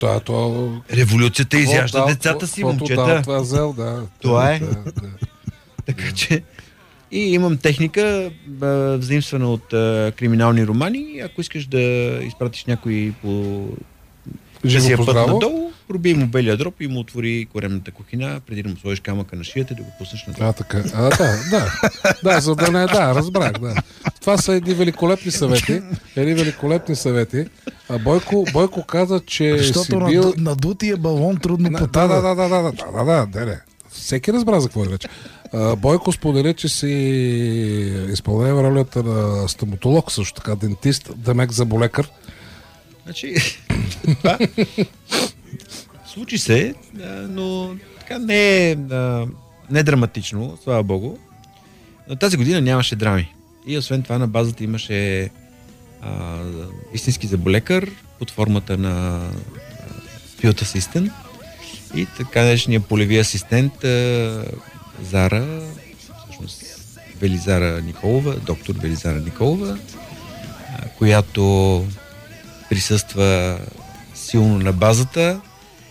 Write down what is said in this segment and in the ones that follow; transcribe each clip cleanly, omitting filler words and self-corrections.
Революцията изяжда децата си, момчета. Това взел, да. Това е. Така че... И имам техника, взаимствана от криминални романи. Ако искаш да изпратиш някой по живия път надолу, проби му белия дроб и му отвори коремната кухина, преди да му сложиш камъка на шията, да го пуснеш на така. Да, за да не разбрах, да. Това са едни великолепни съвети. А Бойко каза, че защото си бил... надутия балон трудно потъва. Да. Всеки разбра за какво е рече. Бойко сподели, че си изпълнява ролята на стоматолог, също така дентист, демек заболекар. Значи, случи се, но така не е драматично, слава Богу. Но тази година нямаше драми. И освен това на базата имаше истински заболекар под формата на field assistant и така наречения полеви асистент Зара, всъщност Велизара Николова, доктор Велизара Николова, която присъства силно на базата,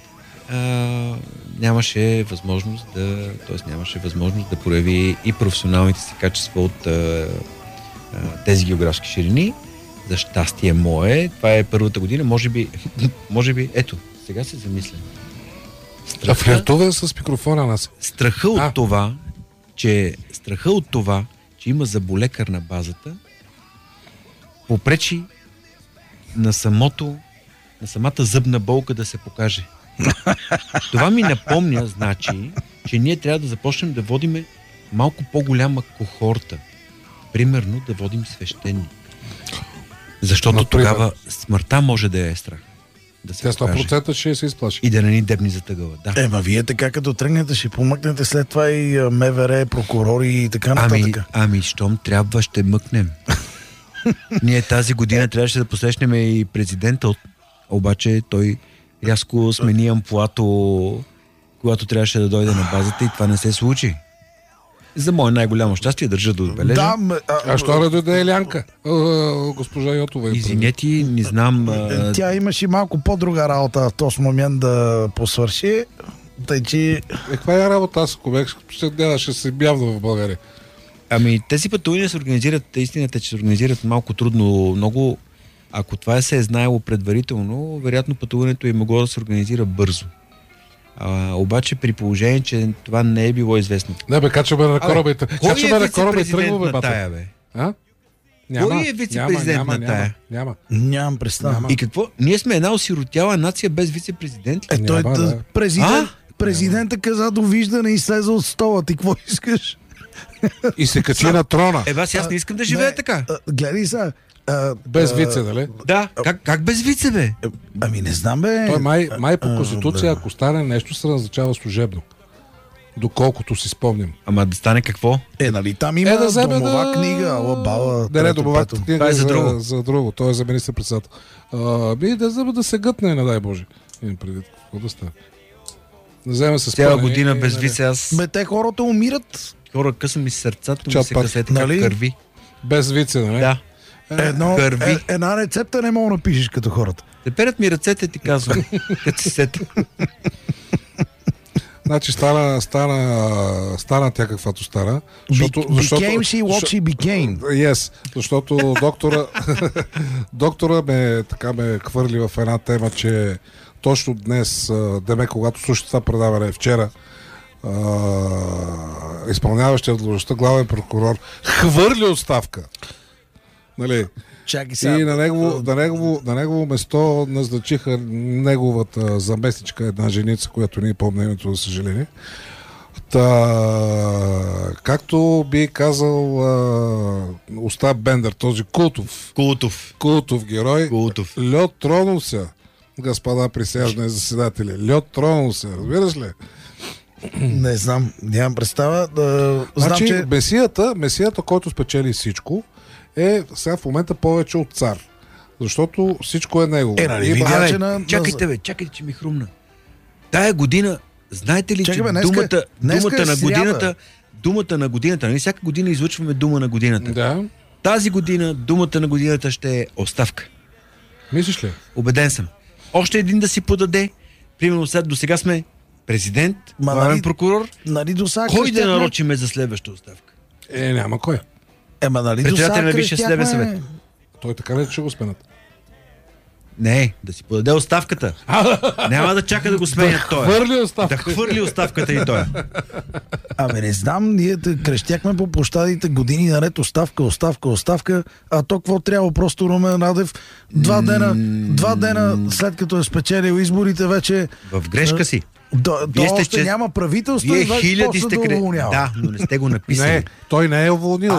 нямаше възможност да прояви и професионалните си качества от тези географски ширини. За щастие мое, това е първата година, може би, ето, сега се замислям. Флиртува с микрофона нас. Страха от това, че има заболекар на базата, попречи на самата зъбна болка да се покаже. Това ми напомня, значи, че ние трябва да започнем да водиме малко по-голяма кохорта. Примерно да водим свещеник. Защото тогава смъртта може да е страх. Да се 100% ще се изплаши. И да не ни дебни за тъгъла. Да. Вие така като тръгнете, ще помъкнете след това и МВР, прокурори и така нататък. Щом трябва, ще мъкнем. Ние тази година трябваше да посрещнем и президента, обаче той рязко смени амплуато, когато трябваше да дойде на базата и това не се случи. За мое най-голямо щастие държа да отбележа. Що да дойде Елянка? Госпожа Йотова. Извинете, не знам. Тя имаше малко по-друга работа в този момент да посвърши. Тъй, че... Каква е работа? Аз ако бях, ще се бявна в България. Тези пътувания се организират, истината е, че се организират малко трудно. Много, ако това се е знаело предварително, вероятно пътуването е могло да се организира бързо. Обаче при положение, че това не е било известно. Качваме на кораба и тръгваме, бата. Кой е вице-президент на тая? Нямам представа. И какво? Ние сме една осиротяла нация без вице-президент. Президента каза довиждане и слезе от стола. Ти какво искаш? И се качи на трона. Аз не искам да живея така. Гледай сега. Без вице, нали? Да. Как без вице, бе? Не знам, бе. Той май по конституция, ако стане нещо, се назначава служебно. Доколкото си спомням. Ама да стане какво? Нали там има домова книга, алабала. Не, домова книга е за друго. Той е за министър-председател. Да се гътне, не дай Боже. Какво да стане? Цяла година без вице аз... Те хората умират. Хора, къса ми сърцата, ми се късете как кърви. Без вице, нали? Да. Една рецепта не мога да напишеш като хората. Те перят ми ръцете, ти казвам. Като се сета. Значи стана тя каквато стана. Became she what she became. Yes, защото доктора ме хвърли в една тема, че точно днес, когато слушате това предаване вчера, изпълняващия длъжността главен прокурор хвърли оставка. Нали? И на негово место назначиха неговата заместничка, една женица, която не помня името, за съжаление. Както би казал Остап Бендер, този култов герой, лед тронул се, господа присяжни заседатели. Лед тронул се, разбираш ли? Не знам, нямам представа. Значи, че... месията, който спечели всичко, е сега в момента повече от цар. Защото всичко е негово. Чакайте, че ми хрумна. Тая година, знаете ли, че думата на годината, нали всяка година излъчваме дума на годината. Да. Тази година думата на годината ще е оставка. Мислиш ли? Убеден съм. още един да си подаде. Примерно сега до сега сме президент, главен прокурор. Нали до сега Кой да нарочиме за следваща оставка? Няма кой. Нали председател на Висшия съдебен съвет. Той така ли ще го сменят? Не, да си подаде оставката. Няма да чака да го сменят той. Да хвърли оставката и той. Не знам, ние крещяхме по площадите години наред оставка, а то какво трябва? Просто Румен Радев два дена след като е спечелил изборите вече... В грешка си. Още няма правителство и хиляди сте уволнява. Да, но не сте го написали. Не, той не е уволнил.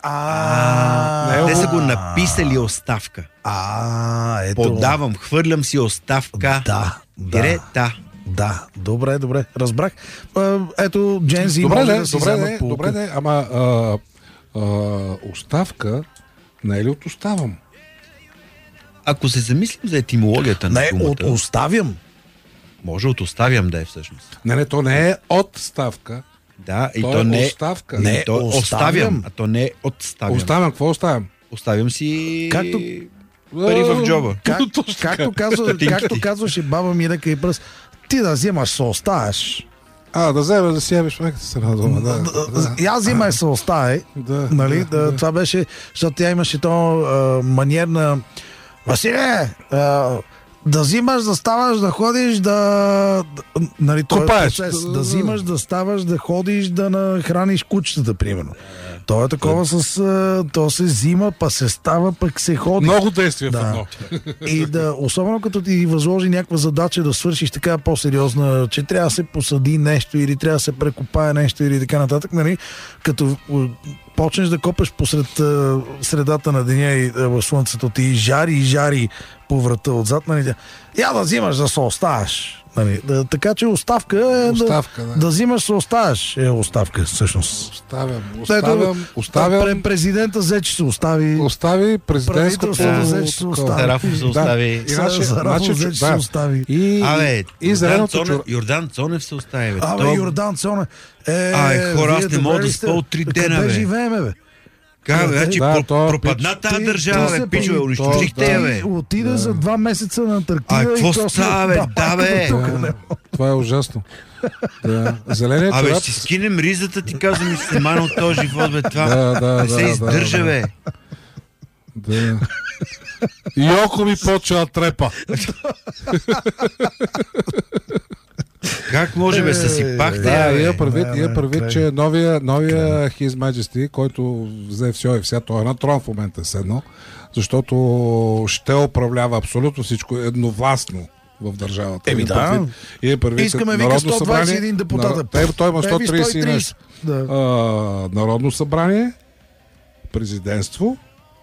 Те са го написали оставка. Подавам, хвърлям си оставка. Да, добре, разбрах. Ето, Джензи може да си вземат полука. Добре, ама оставка не е ли от оставам? Ако се замислим за етимологията на думата... Не, от оставям. Може от оставям да е всъщност. Не, то не е отставка. Да, и то не е оставка. Не, то оставям, а то не е отставям. Оставям, какво оставям? Оставям си пари в джоба. Както казваше баба ми река и пръст, ти да вземаш се оставяш. Да вземеш да си ябиш майката се на дома. Я взимай се оставяй. Нали? Това беше, защото тя имаше то маниер на Василе, да взимаш, да ставаш, да ходиш, нали, копаеш. Да взимаш, да ставаш, да ходиш, да нахраниш кучетата, примерно. То е такова то се взима, па се става, пък се ходи. Много действия в едно. И особено като ти възложи някаква задача да свършиш така по-сериозна, че трябва да се посади нещо или трябва да се прекопае нещо или така нататък, нали, като почнеш да копеш посред средата на деня и в слънцето ти и жари по врата отзад, нали, я да взимаш да се оставаш. Нали, така че оставка е да взимаш се оставаш. Оставка всъщност. Оставям. Президента взе, че се остави. Остави президентското. Зарафов се остави. Зарафов взе, че се остави. Йордан Цонев се остави. Йордан Цонев. Хора, аз не мога да спа от 3 дена, Къде живееме, бе? Пропадна тази държава, пичове, унищожихте я, бе. Отида за 2 месеца на Антарктида. Какво става, бе? Да, бе. Това е ужасно. Зеленият чорап... ще скинем ризата, ти казвам, и ще се мана от този живот, бе. Това не се издържа, бе. И око ми почва трепа. Как може бе, си пахте? Има предвид, че новия His Majesty, който взе все и вся, той е на трон в момента седно, защото ще управлява абсолютно всичко едновластно в държавата. Искаме вика 121 депутата. Той има 130 нещо. Народно събрание, президентство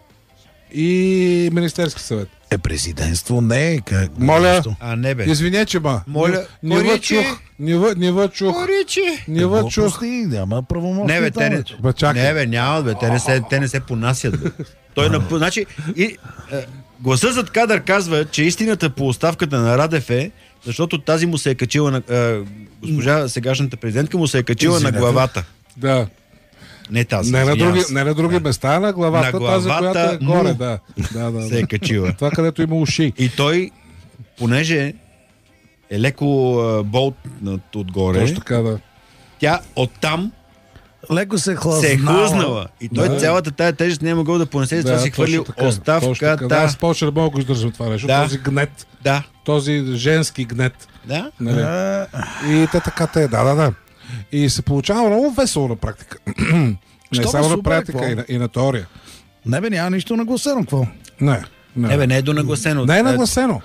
и Министерски съвет. Президентство не е. Моля, не бе. Извиня, че моля, не чух. Няма правомощи. Не бе, няма, бе. Те не се понасят, бе. Значи, гласът зад кадър казва, че истината по оставката на Радев е, защото тази му се е качила на госпожа сегашната президентка му се е качила на главата. Да. Не тази. Не на други места, на главата, тази, която е горе. Да. Се е качила. Това, където има уши. И той, понеже е леко болтнат отгоре, точно така, да. Тя оттам леко се е хлъзнала. И той цялата тая тежест не е могъл да понесе, това си хвърли оставката. Аз повече не мога да издържам това нещо. Този гнет. Да. Този женски гнет. Да. И те така да. И се получава много весело на практика. Не само на практика, и на теория. Не бе, няма нищо нагласено, какво? Не е донагласено. Не е нагласено.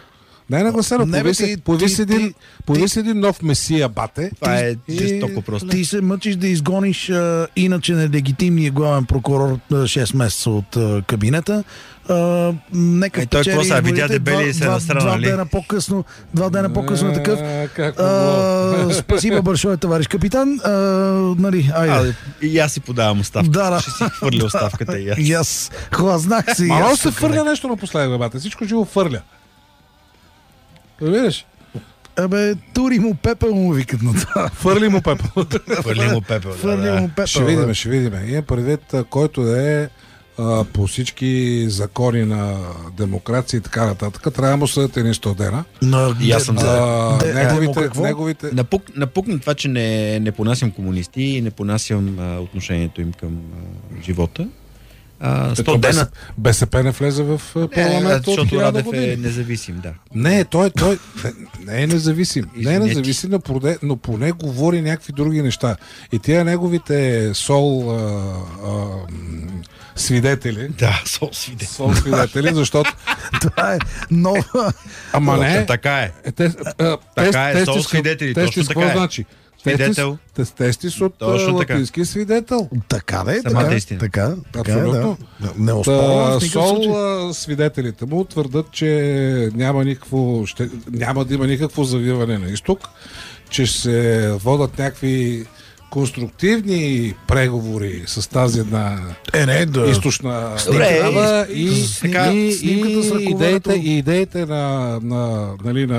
Появи се един нов месия, бате. Това е жестоко просто. Ти се мъчиш да изгониш иначе нелегитимния главен прокурор 6 месеца от кабинета. Нека той какво са, видя дебели и се настрана, нали? 2 дена по-късно е такъв. Спасибо большое, товарищ капитан. Нали, айде. И аз си подавам оставка. Ще си хвърля оставката и аз. Хлазнах си. Мало се фърля нещо напоследък, бате. Всичко живо фърля. Разбираш? Тури му пепел му викат на това. Фърли му пепел. Фърли му пепел. Ще видим. Има предвид, който е по всички закони на демокрация и така нататък, трябва да му съдят едни 100 дена. И аз съм за... Неговите... Напукна това, че не понасям комунисти и не понасям отношението им към живота. 100 дена... БСП не влезе в парламента. Защото Радев е независим, да. Не, той не е независим. Не е независим, но поне говори някакви други неща. И тия неговите свидетели. Да, свидетели, защото... Това е нова... Ама не. Така е. Така е, свидетели, точно така е. Значи? Свидетел. Тестис от латински свидетел. Така да е, така. Абсолютно. Да. Не оспорвам в никакъв случай. Свидетелите му твърдат, че няма да има никакво завиване на изток, че се водят някакви конструктивни преговори с тази една източна държава и идеите на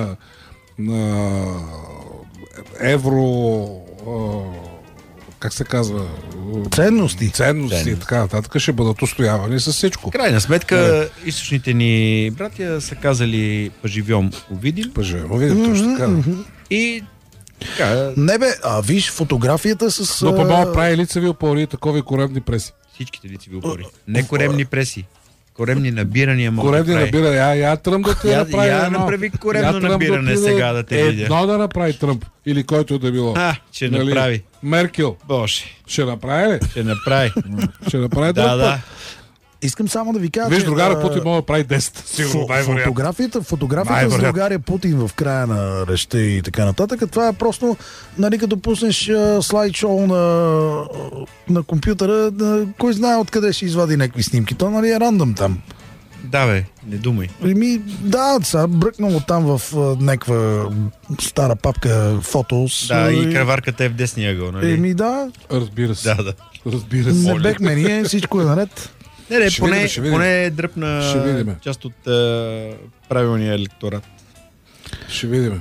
евро... как се казва? Ценности и така нататък ще бъдат устоявани с всичко. Крайна сметка, източните ни братя са казали поживьом увидим. Точно така. И така... Не бе, виж фотографията с... Но по-малко прави лицеви опори и такови коремни преси. Всичките лицеви опори. Не коремни преси. Коремни набирания могат да прави. Коремни набирания. Я Тръмп да те направи едно. Я направи коремно набиране сега да те видя. Едно да направи Тръмп. Или който да било. Ще направи. Меркел. Боже. Ще направи ли? Ще направи. Ще направи да. Искам само да ви кажа, виж, другара Путин може да прави 10. Сигурно, фотографията с другаря Путин в края на речта и така нататък, това е просто, нали, като пуснеш слайд-шоу на компютъра, кой знае откъде ще извади някакви снимки. То, нали, е рандъм там. Да, бе, не думай. Да, сега бръкнало там в някаква стара папка фотос. Да, и кръварката е в десния ъгъл, нали? Да. Разбира се. Да. Разбира се. Не бехме ние, всичко е наред. Не, поне дръпна част от правилния електорат. Ще видим.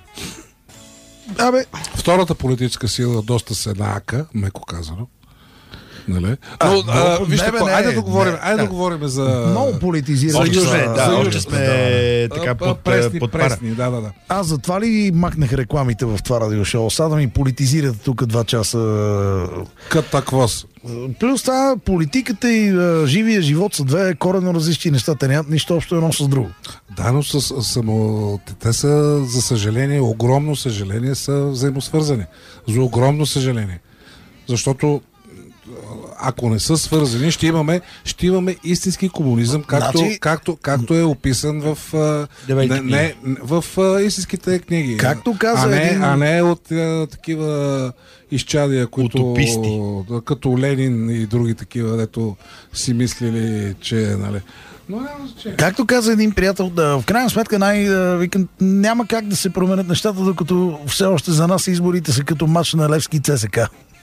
Втората политическа сила доста се наака, меко казано. Нали? Айде да говорим за... Много политизиране. Още сме така под пара. Да. Аз затова ли махнах рекламите в това радиошоу? Сега да ми политизирате тук 2 часа. Катаквоз. Плюс това политиката и живия живот са две коренно различни неща. Те нямат нищо общо едно с друго. Да, но те са, за съжаление, огромно съжаление, са взаимосвързани. За огромно съжаление. Защото ако не са свързани, ще имаме истински комунизъм, както е описан в истинските книги. Както каза а не от такива изчадия, които като Ленин и други такива, дето си мислили, че нали. Както каза един приятел, в крайна сметка няма как да се променят нещата, докато все още за нас изборите са като мач на Левски ЦСК.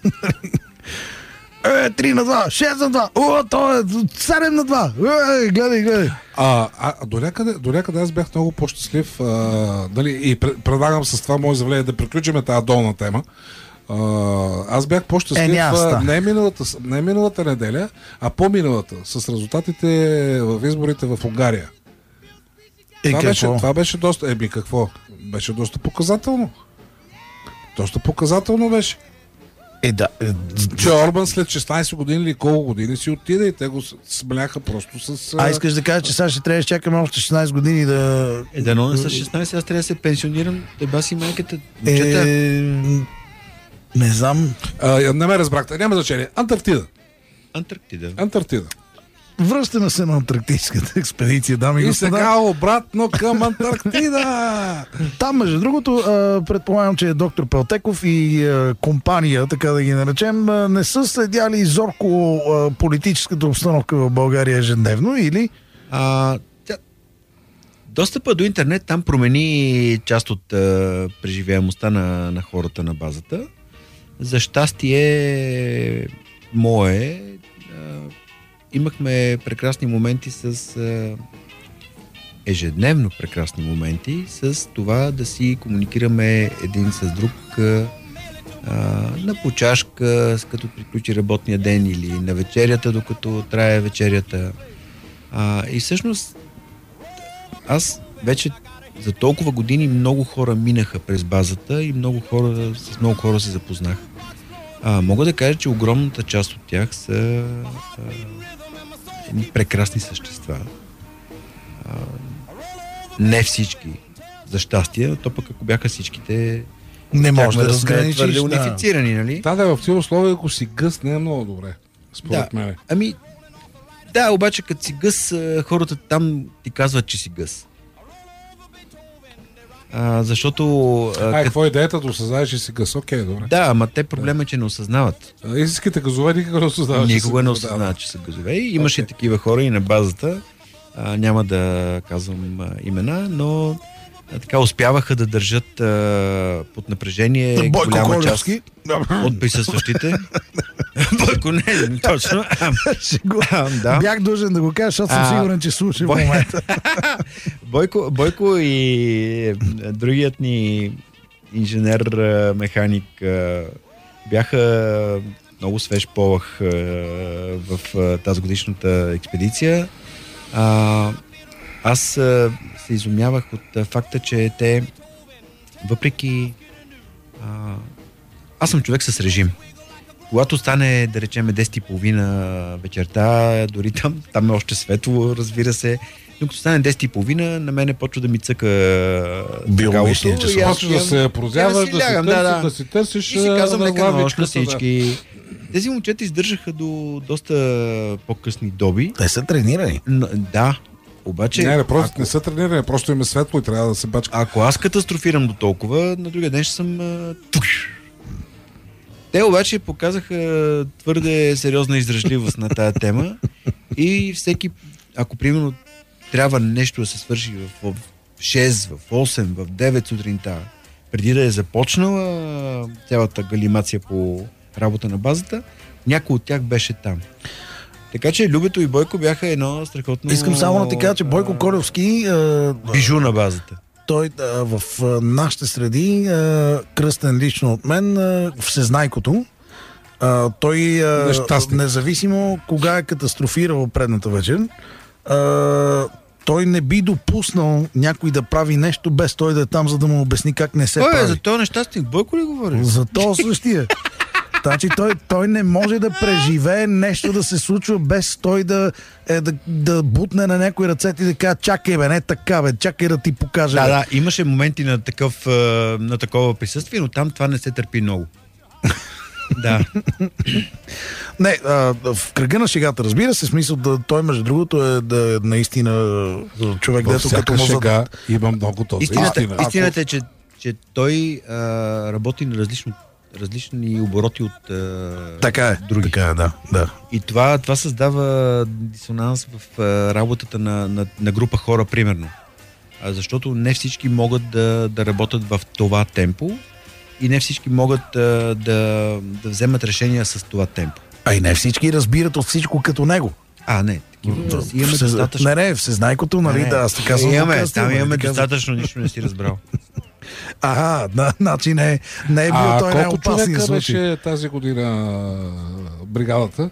3-2, 6-2, то е 7-2. Гледай. До някъде аз бях много по-щастлив. И предлагам с това мое изявление да приключим тази долна тема. Аз бях по-щастлив не миналата неделя, а по-миналата, с резултатите в изборите в Унгария. Това беше доста... какво? Беше доста показателно. Доста показателно беше. Че Орбан след 16 години или колко години си отиде и те го смляха просто с... искаш да кажа, че сега ще трябва да чакаме още 16 години да... Дано не с 16, аз трябва да се пенсионирам, баси майката. Не знам. Не ме разбрахте, няма значение. Антарктида. Връщаме се на антарктическата експедиция, дами и господа. И сега обратно към Антарктида. Там, между другото, предполагам, че доктор Пелтеков и компания, така да ги наречем, не са следяли зорко политическата обстановка в България ежедневно, или? Достъпа до интернет там промени част от преживяемостта на хората на базата. За щастие мое, имахме прекрасни моменти ежедневно прекрасни моменти с това да си комуникираме един с друг на почашка, като приключи работния ден или на вечерята, докато трае вечерята. И всъщност аз вече за толкова години много хора минаха през базата и с много хора се запознах. Мога да кажа, че огромната част от тях са прекрасни същества. Не всички, за щастие, то пък ако бяха всичките, не може да разграничиш. Твърде унифицирани, нали? Да, в тези условия, ако си гъс, не е много добре, според мен. Да, обаче като си гъс, хората там ти казват, че си гъс. Защото... какво е идеята да осъзнаеш, че си гъс? Окей, добре. Да, ама те проблема е, че не осъзнават. Истинските газове никога не осъзнават. Никога не осъзнават, че са газове. Имаше такива хора и на базата. Няма да казвам имена, но така успяваха да държат под напрежение голяма част от присъстващите. Бойко не, точно. Да. Бях дължен да го кажа, защото съм сигурен, че слуша в момента. Бойко и другият ни инженер-механик бяха много свеж полъх в тази годишната експедиция. Аз се изумявах от факта, че те въпреки... Аз съм човек с режим. Когато стане, да речем, 10:30 вечерта, дори там е още светло, разбира се, но като стане 10:30, на мене почва да ми цъка биологичния часов. Почва да се прозяваш, да си търсиш. И си казвам лека нощ на всички. Тези момчета издържаха до доста по-късни доби. Те са тренирани. Да. Обаче, не са тренирани, просто им е светло и трябва да се бачка. Ако аз катастрофирам до толкова, на другия ден ще съм... Те обаче показаха твърде сериозна издръжливост на тая тема и всеки, ако примерно трябва нещо да се свърши в 6, в 8, в 9 сутринта, преди да е започнала цялата галимация по работа на базата, някой от тях беше там. Така че Любето и Бойко бяха едно страхотно... Искам само да ти кажа, че Бойко Колевски... бижу на базата. Той в нашите среди, кръстен лично от мен, всезнайкото, той независимо кога е катастрофирал предната вечер, той не би допуснал някой да прави нещо без той да е там, за да му обясни как не се прави. За този нещастник Бойко ли говори? За този същия. Значи той не може да преживее нещо да се случва без той да бутне на някой ръцете и да каже: чакай бе, не така бе, чакай да ти покажа. Да, имаше моменти на такова присъствие, но там това не се търпи много. Да. Не, в кръга на шегата, разбира се, смисъл той между другото е да е наистина човек, дето като шега има много този. Истината е, че той работи на различни обороти от други. Така е, да. И това създава дисонанс в работата на група хора, примерно. Защото не всички могат да работят в това темпо и не всички могат да вземат решения с това темпо. А и не всички разбират от всичко като него. Не. Имаме достатъчно. Не, всезнайкото, нали, да, аз така съм. Имаме достатъчно, нищо не си разбрал. Значи не е бил той най-опасният случай. Беше тази година бригадата?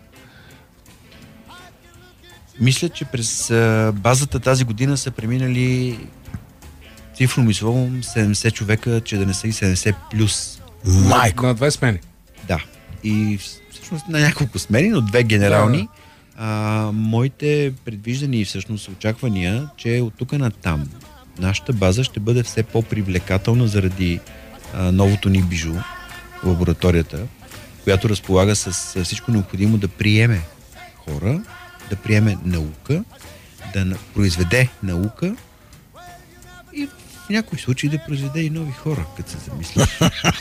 Мисля, че през базата тази година са преминали цифром и словом 70 човека, че да не са и 70 плюс. Майко! На 2 смени. Да. И всъщност на няколко смени, но 2 генерални. Моите предвиждани и всъщност очаквания, че от тук на там нашата база ще бъде все по-привлекателна заради новото ни бижу, лабораторията, която разполага с всичко необходимо да приеме хора, да приеме наука, да произведе наука и в някои случаи да произведе и нови хора, като се замислиш.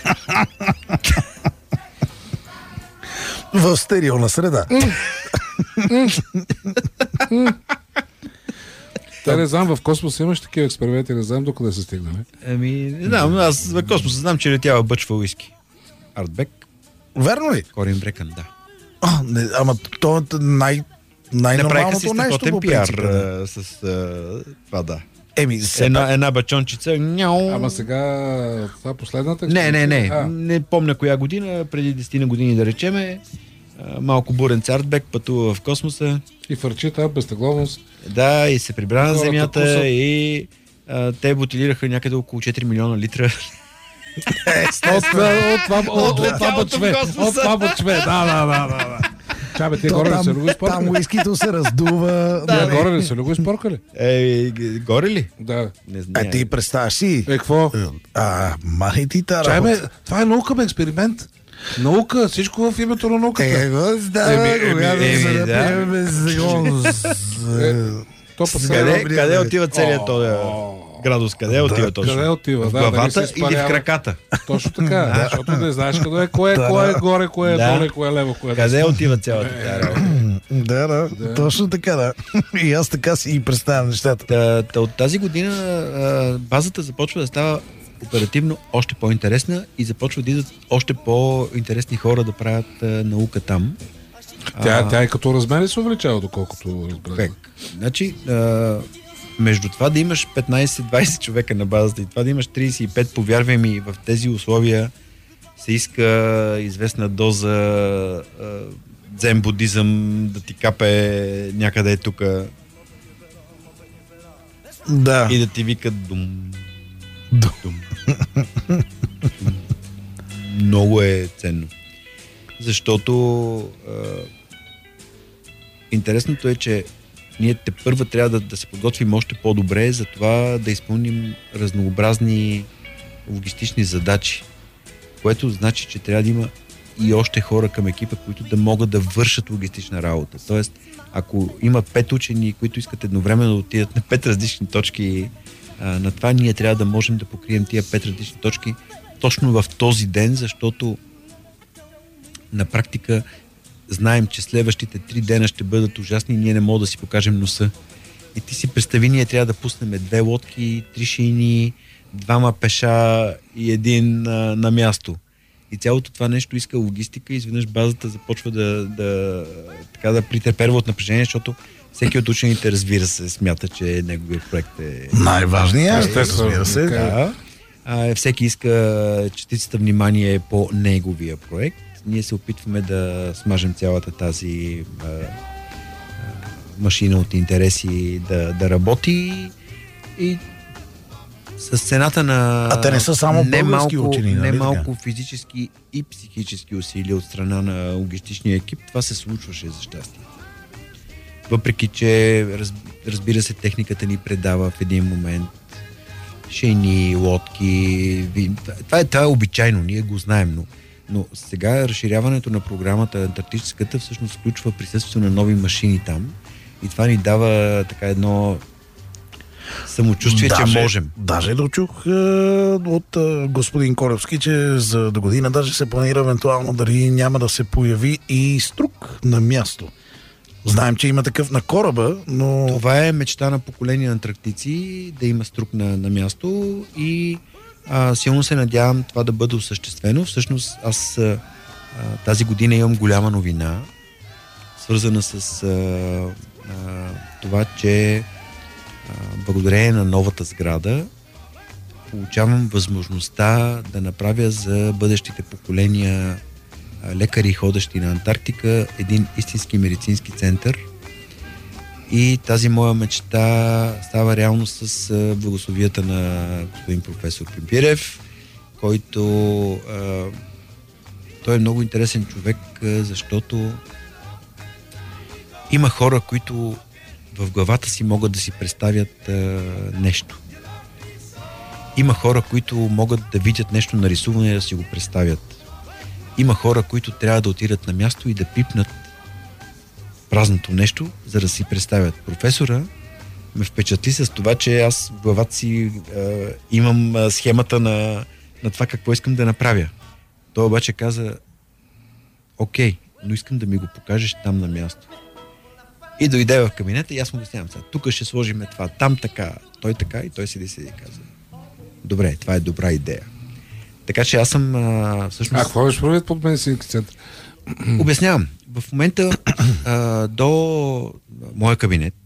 В стерилна среда. Не знам, в космоса имаш такива експерименти, не знам докъде се стигнаме. Не знам, аз в космоса знам, че летява бъчва уиски. Артбек. Верно ли? Корин Брекън, да. Ама то е най-нормалното нещо по принцип. пиар с това, да. Една бачончица. Няу. Ама сега това последната Не помня коя година, преди 10 години да речеме. Малко бурен цартбек пътува в космоса. И фърчи тази безтегловност. Да, и се прибра на Земята и те бутилираха някъде около 4 милиона литра. От това бъчве. Да. Чабе, тия горе ли са го изпоркали? Там уискито се раздува. Тия горе ли са го изпоркали? Горе ли? Да. Ти представяш си. Какво? Махай ти та работа. Чабе, това е наука, наука. Наука, всичко в името на науката. Къде отива целият този градус? Къде отива точно? Къде отива? В главата или в краката? Точно така, защото не знаеш къде е, кое е горе, кое е доле, кое е лево, кое е. Къде отива цялата тази работа? Да, точно така, да. И аз така си и представям нещата. От тази година базата започва да става оперативно още по-интересна и започва да идват още по-интересни хора да правят наука там. Тя и като размери се увеличава, доколкото разбрах. Значи, между това да имаш 15-20 човека на базата и това да имаш 35, повярвай ми, в тези условия се иска известна доза дзен будизъм да ти капе някъде тук. Да. И да ти викат дум. Много е ценно. Защото интересното е, че ние тепърва трябва да се подготвим още по-добре за това да изпълним разнообразни логистични задачи, което значи, че трябва да има и още хора към екипа, които да могат да вършат логистична работа. Тоест, ако има 5 учени, които искат едновременно да отидат на 5 различни точки на това, ние трябва да можем да покрием тия 5 различни точки точно в този ден, защото на практика знаем, че следващите 3 дена ще бъдат ужасни и ние не можем да си покажем носа. И ти си представи, ние трябва да пуснем 2 лодки, 3 шейни, 2 пеша и 1 на място. И цялото това нещо иска логистика и изведнъж базата започва да претърперва от напрежение, защото всеки от учените, разбира се, смята, че неговият проект е най-важният, разбира се. Да. Всеки иска частицата внимание по неговия проект. Ние се опитваме да смажем цялата тази машина от интереси да работи и с цената на те не са само български учени, нали? Немалко физически и психически усилия от страна на логистичния екип, това се случваше за щастие. Въпреки, че разбира се, техниката ни предава в един момент шейни, лодки. Това е обичайно, ние го знаем, но сега разширяването на програмата антарктическата всъщност включва присъствието на нови машини там и това ни дава така едно самочувствие, че можем. Даже да чух от господин Колевски, че за до година даже се планира евентуално дали няма да се появи и струк на място. Знаем, че има такъв на кораба, но... Това е мечта на поколение антарктици, да има струк на място и силно се надявам това да бъде осъществено. Всъщност аз тази година имам голяма новина, свързана с това, че благодарение на новата сграда получавам възможността да направя за бъдещите поколения лекари, ходещи на Антарктика, един истински медицински център. И тази моя мечта става реално с благословията на господин професор Пимпирев, който той е много интересен човек, защото има хора, които в главата си могат да си представят нещо. Има хора, които могат да видят нещо нарисувано и да си го представят. Има хора, които трябва да отидат на място и да пипнат празното нещо, за да си представят. Професора ме впечатли с това, че аз в главата си имам схемата на това какво искам да направя. Той обаче каза: окей, но искам да ми го покажеш там на място. И дойде в кабинета и аз му обяснявам сега: тук ще сложим това, там така, той така, и той седи и каза: добре, това е добра идея. Така че аз съм всъщност... какво беше правят под медицински център? Обяснявам. В момента до моя кабинет,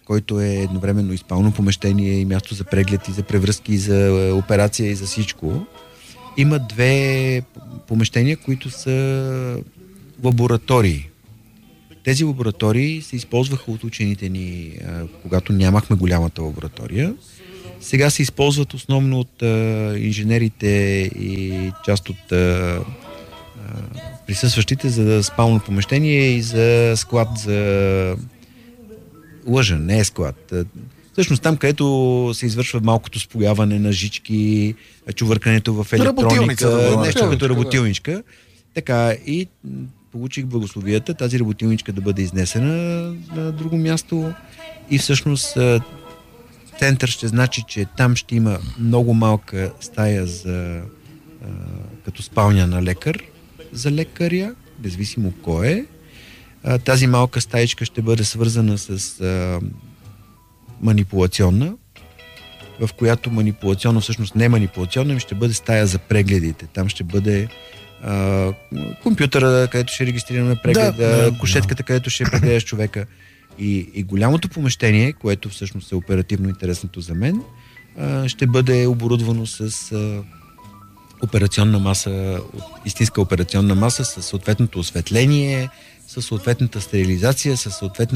който е едновременно и спално помещение, и място за преглед, и за превръзки, и за операция, и за всичко. Има 2 помещения, които са лаборатории. Тези лаборатории се използваха от учените ни, когато нямахме голямата лаборатория. Сега се използват основно от инженерите и част от присъстващите за спално помещение и за склад за... Лъжа, не е склад. Всъщност там, където се извършва малкото спояване на жички, чувъркането в електроника, нещо като работилничка. Така, и получих благословията тази работилничка да бъде изнесена на друго място и всъщност център ще значи, че там ще има много малка стая за като спалня на лекар, за лекаря, независимо кой е. Тази малка стаичка ще бъде свързана с манипулационна, в която манипулационно, всъщност не манипулационно, им ще бъде стая за прегледите. Там ще бъде компютъра, където ще регистрираме прегледа, кушетката, където ще прегледаш човека. И голямото помещение, което всъщност е оперативно интересното за мен, ще бъде оборудвано с операционна маса, истинска операционна маса, с съответното осветление, с съответната стерилизация, с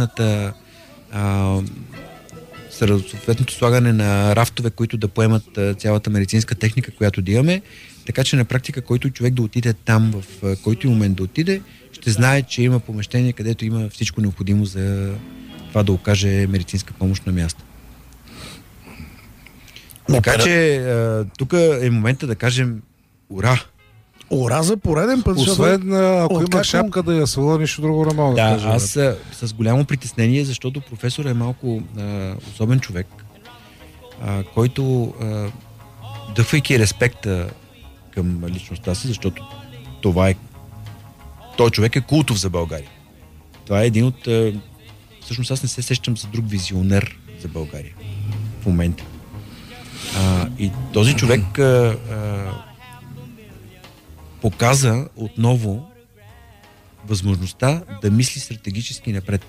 съответното слагане на рафтове, които да поемат цялата медицинска техника, която да имаме. Така че на практика, който човек да отиде там, в който и момент да отиде, ще знае, че има помещение, където има всичко необходимо за това да окаже медицинска помощ на място. Така че тук е момента да кажем ура! Ура за пореден път. Освен ако има шапка да я свала, нищо друго не мога да кажа. Аз с голямо притеснение, защото професор е малко особен човек, който дъхвайки респекта към личността си, защото той човек е култов за България. Това е един от... всъщност аз не се сещам за друг визионер за България в момента. И този човек показа отново възможността да мисли стратегически напред.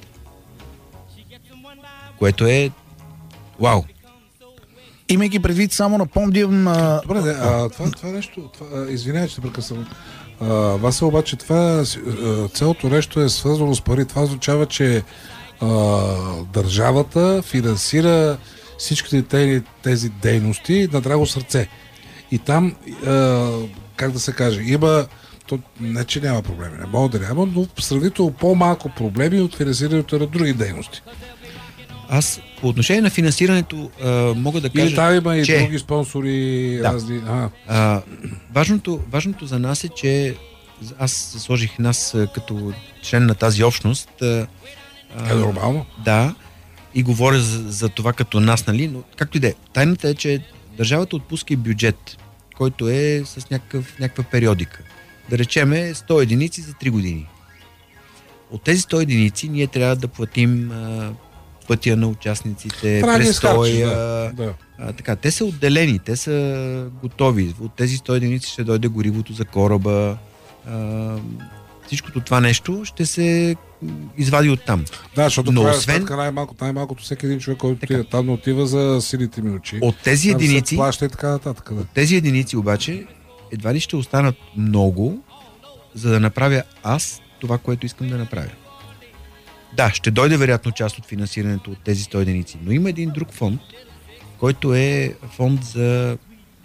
Което е вау! Имайки предвид, само напомням... Добре, това нещо... Извинявай, че те прекъсвам. Вася, обаче цялото нещо е свързано с пари. Това означава, че държавата финансира всичките тези дейности на драго сърце. И там, как да се каже, има... Не, че няма проблеми, не мога да няма, но сравнително по-малко проблеми от финансирането на други дейности. Аз по отношение на финансирането мога да кажа, или там има и други спонсори, разни... Важното за нас е, че аз сложих нас като член на тази общност. Е нормално. Да, и говоря за това като нас, нали, но както и да е. Тайната е, че държавата отпуска и бюджет, който е с някаква периодика. Да речеме 100 единици за 3 години. От тези 100 единици ние трябва да платим пътя на участниците, престоя. Така, те са отделени, те са готови. От тези 100 единици ще дойде горивото за кораба. Всичкото това нещо ще се извади оттам. Да, защото това е сметка най-малкото всеки един човек, който отива там, отива за силите ми очи. От тези единици, плаща и така нататък. Да. От тези единици обаче едва ли ще останат много, за да направя аз това, което искам да направя. Да, ще дойде вероятно част от финансирането от тези 100 единици, но има един друг фонд, който е фонд за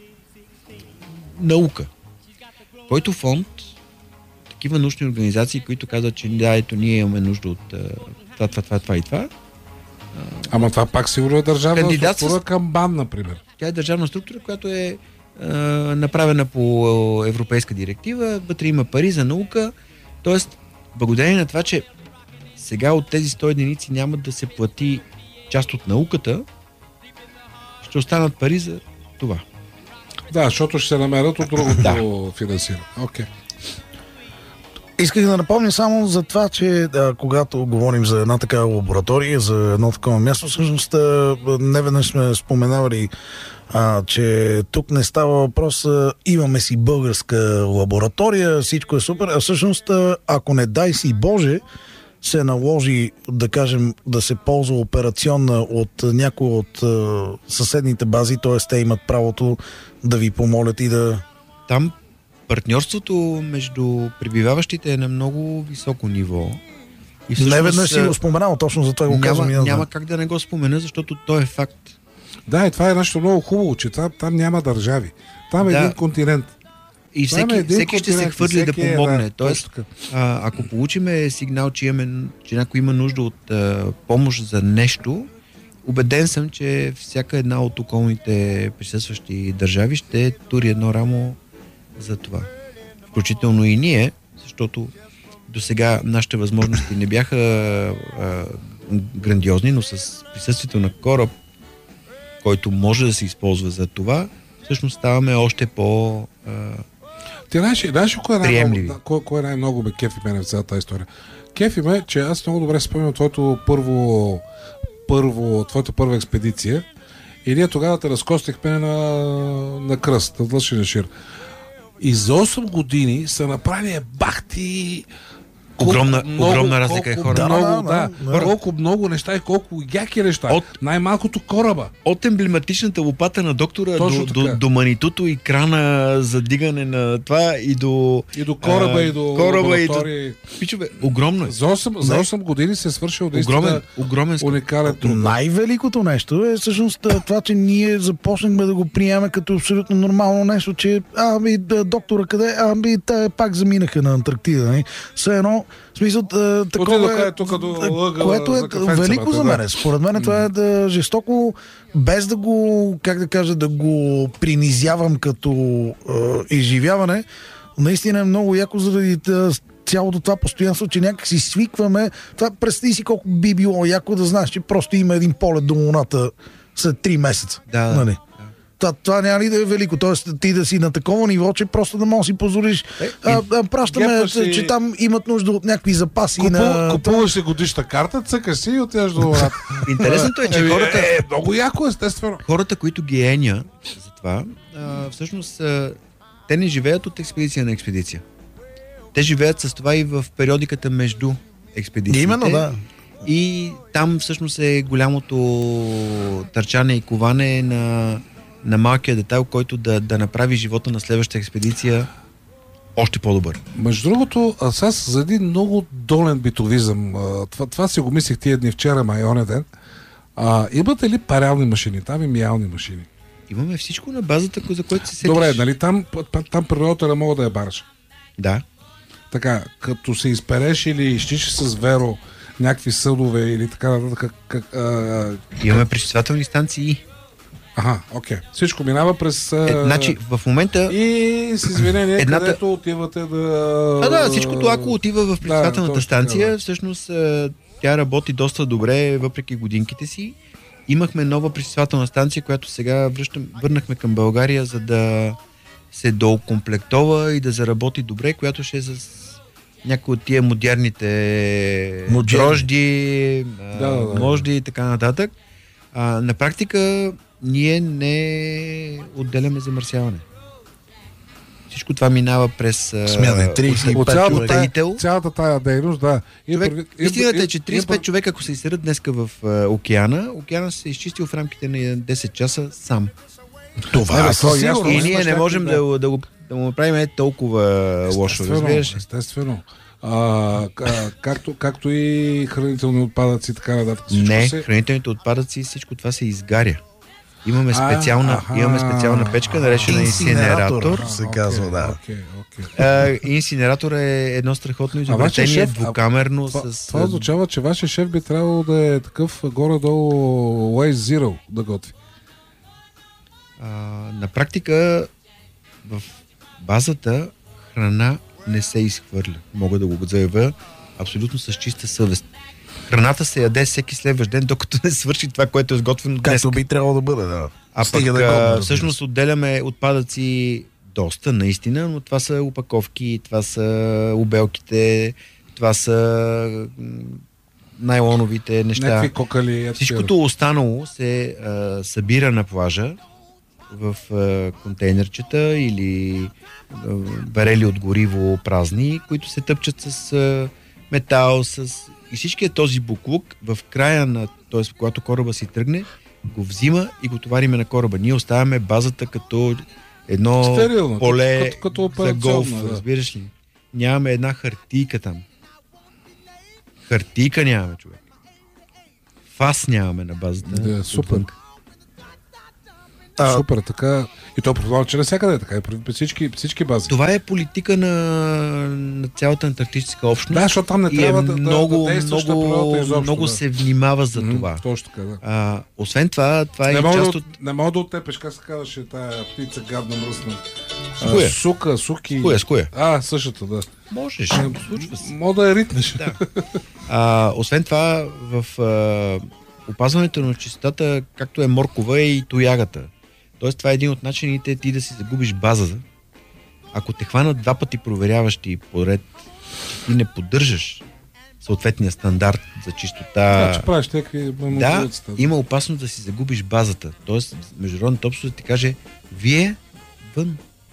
наука. Който фонд, такива научни организации, които казват, че да, ето ние имаме нужда от това и това. Ама това пак сигурно е държавна структура към БАН, например. Тя е държавна структура, която е направена по европейска директива, вътре има пари за наука, т.е. благодарение на това, че сега от тези 100 единици няма да се плати част от науката, ще останат пари за това. Да, защото ще се намерят от другото финансиране. Окей. Исках да напомня само за това, че когато говорим за една такава лаборатория, за едно такова място, всъщност неведнъж сме споменавали, че тук не става въпрос, имаме си българска лаборатория, всичко е супер, а всъщност, ако не дай си Боже, се наложи, да кажем, да се ползва операционна от някой от съседните бази, т.е. те имат правото да ви помолят и да... Там партньорството между пребиваващите е на много високо ниво. И всъщност, не веднъж си го споменал, точно за това го казвам. Няма как да не го спомена, защото то е факт. Да, и това е нещо много хубаво, че там няма държави. Там е един континент. И всеки ще се хвърли да помогне. Тоест, ако получиме сигнал, че някой има нужда от помощ за нещо, убеден съм, че всяка една от околните присъстващи държави ще тури едно рамо за това. Включително и ние, защото до сега нашите възможности не бяха грандиозни, но с присъствието на кораб, който може да се използва за това, всъщност ставаме още по Ти знаеш приемливи. Кой най-много ме кефи мене в цялата история? Кефи ме, че аз много добре спомням твоята първа експедиция и ние тогава те разкостихме на кръст, на Длъчен шир. И за 8 години са направили бахти огромна разлика е хора. Колко много неща и колко яки неща. Най-малкото кораба. От емблематичната лопата на доктора до манитуто и крана за дигане на това и до кораба и до лаборатории. Пичове, огромно е. За 8 години се е свършил огромен уникален труд. Най-великото нещо е всъщност това, че ние започнахме да го приемаме като абсолютно нормално нещо, че доктора къде? Те пак заминаха на Антарктида. Все едно, в смисъл, такова което е велико за мен. Според мен това е жестоко, без да го, да го принизявам като изживяване. Наистина е много яко заради цялото това постоянство, че някак си свикваме. Това, представи си колко би било яко да знаеш, че просто има един полет до Луната след 3 месеца. Нали? Това няма ли да е велико? Тоест ти да си на такова ниво, че просто да можеш да си позволиш. Пращаме, че там имат нужда от някакви запаси. Купуваш си годишна карта, цъкаш си и отиваш до Луната. Интересното е, че хората... много яко, естествено. Хората, които ги еня за това, всъщност те не живеят от експедиция на експедиция. Те живеят с това и в периодиката между експедициите. Именно, да. И там всъщност е голямото търчане и коване на малкия детайл, който да направи живота на следващата експедиция още по-добър. Между другото, аз за един много долен битовизъм, това си го мислих тия дни вчера, май оня ден, имате ли парални машини? Там и миялни машини? Имаме всичко на базата, за което се сетиш. Добре, нали там природата не мога да я бараш? Да. Така, като се изпереш или изчиш с веро някакви съдове или така нататък. Имаме пречиствателни станции. Окей. Всичко минава през... Значи, в момента... И с извинение, където отивате да... всичкото ако отива в пречиствателната станция, всъщност тя работи доста добре, въпреки годинките си. Имахме нова пречиствателна станция, която сега върнахме към България, за да се доокомплектова и да заработи добре, която ще е с някои от тия модерните дрожди, можди и така нататък. На практика ние не отделяме замърсяване. Всичко това минава през смяна 35 цялата тая дейност, да. Истината е, че 35 човека, ако се изсерат днеска в океана се е изчистил в рамките на 10 часа сам. Това е сигурно. И ние не можем да го направим толкова лошо, разбираш? Естествено. Както и хранителни отпадъци, така нататък. Хранителните отпадъци, всичко това се изгаря. Имаме специална печка, наречена инсинератор. Се казва, да. Инсинератор е едно страхотно изобретение, двукамерно. Това означава, че вашия шеф би трябвало да е такъв горе-долу Waze Zero да готви. На практика в базата храна не се изхвърля. Мога да го заявя абсолютно с чиста съвест. Храната се яде всеки следващ ден, докато не свърши това, което е сготвено днес. Както би трябвало да бъде, да. Всъщност отделяме отпадъци доста, наистина, но това са опаковки, това са обелките, това са найлоновите неща. Някакви кокали. Всичкото останало се събира на плажа в контейнерчета или барели от гориво празни, които се тъпчат с метал, с и всичкият този буклук в края на, т.е. когато кораба си тръгне, го взима и го товариме на кораба. Ние оставяме базата като едно стерилно, поле като за голф, да. разбираш ли? Нямаме една хартийка там. Хартийка нямаме, човек. Фас нямаме на базата. Да, супер. Отвън. Супер, така. И то предполага, че навсякъде е така. И при всички бази. Това е политика на цялата антарктическа общност. Да, защото там не трябва да действаш на природата изобщо. Много да. се внимава за това. Точно така, да. Освен това е не и част от... Не мога да оттепеш, как се казваше тая птица гадна мръсна. Коя? Суки. С коя? Същата, да. Можеш, случва се. Мога да я ритнеш. Да. Освен това, в опазването на чистотата, както е моркова, е и тоягата. Тоест, това е един от начините ти да си загубиш базата. Ако те хванат 2 пъти проверяващи поред, че ти не поддържаш съответния стандарт за чистота. Че правиш теки, има опасност да си загубиш базата. Тоест, международната общност ти каже, вие вън.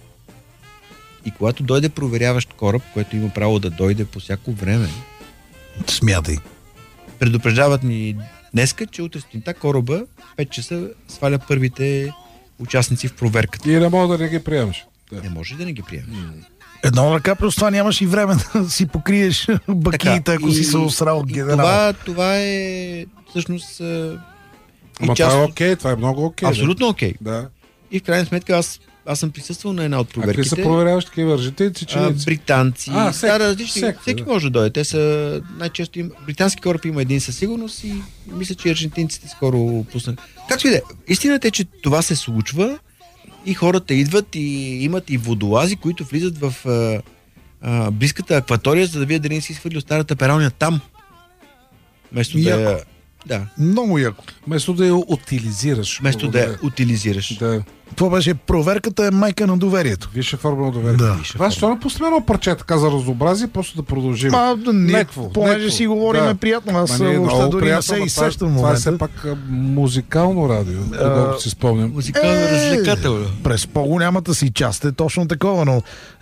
И когато дойде проверяващ кораб, който има право да дойде по всяко време, смятай. Предупреждават ни днеска, че утре сутринта кораба 5 часа сваля първите участници в проверката. И не мога да не ги приемаш. Да. Не може да не ги приемаш. Едно ръка, плюс това нямаш и време да си покриеш бакиите, ако си се осрал от генерал. Това е всъщност Ама това е окей, това е много окей. Абсолютно окей. Да. И в крайна сметка аз съм присъствал на една от проверките. А какви са проверяваш такива аржентинци, чиници? Британци. Всеки да. може да дойде. Те са най-често британски кораб има един със сигурност и мисля, че аржентинците скоро пуснат. Както и да е. Истината е, че това се случва и хората идват и имат и водолази, които влизат в близката акватория, за да видят дали не си изхвърли от старата пералня там. Вместо да. Много яко. Вместо да я утилизираш. Вместо да я утилизираш. Да. Това беше проверката е майка на доверието. Висша форма на доверие. Да. Това ще не пуснем едно парче така за разнообразие, просто да продължим. Понеже си говориме приятно, аз въобще дори не се изсещам в момента. Това е все пак музикално радио, когато си спомням. Музикално развлекателно. През по-голямата си част е точно такова, но...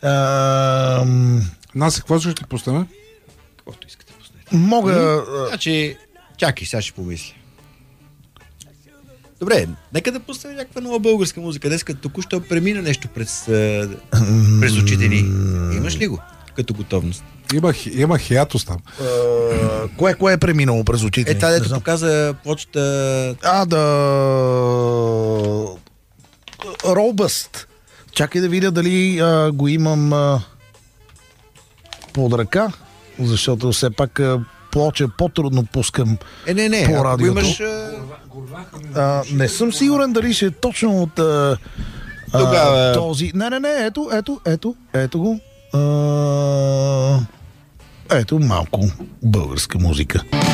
Нас какво ще ти пуснем? Каквото искате пуснете. Мога... Значи, чакай, сега ще помисля. Добре, нека да пуснем някаква нова българска музика. Днеска току-що премина нещо през очите ни. Имаш ли го като готовност? Има хиатус там. Кое е преминало през очите ни? Това дето показа почта... Робъст. Чакай да видя дали го имам под ръка, защото все пак плоча по-трудно пускам по радиото. Имаш... не съм сигурен дали ще е точно от този... Не, ето го. Ето малко българска музика.